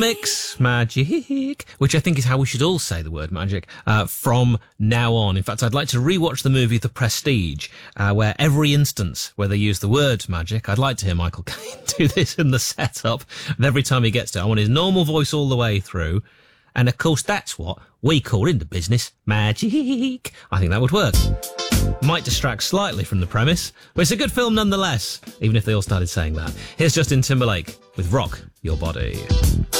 Mix magic, which I think is how we should all say the word magic from now on. In fact, I'd like to rewatch the movie The Prestige, where every instance where they use the word magic, I'd like to hear Michael Caine do this in the setup. And every time he gets to it, I want his normal voice all the way through. And of course, that's what we call in the business magic. I think that would work. Might distract slightly from the premise, but it's a good film nonetheless, even if they all started saying that. Here's Justin Timberlake with Rock Your Body.